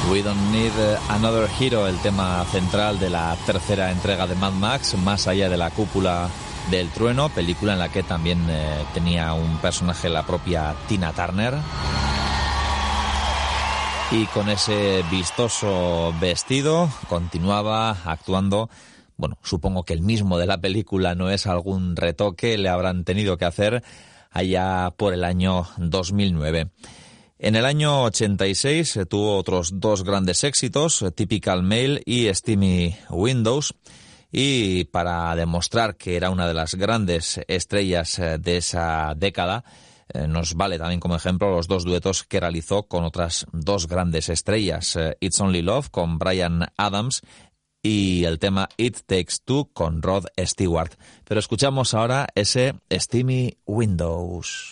We Don't Need Another Hero, el tema central de la tercera entrega de Mad Max, Más allá de la cúpula del trueno, película en la que también tenía un personaje la propia Tina Turner. Y con ese vistoso vestido continuaba actuando. Bueno, supongo que el mismo de la película, no es algún retoque, le habrán tenido que hacer allá por el año 2009. En el año 86 tuvo otros dos grandes éxitos, Typical Male y Steamy Windows, y para demostrar que era una de las grandes estrellas de esa década, nos vale también como ejemplo los dos duetos que realizó con otras dos grandes estrellas, It's Only Love con Bryan Adams y el tema It Takes Two con Rod Stewart. Pero escuchamos ahora ese Steamy Windows.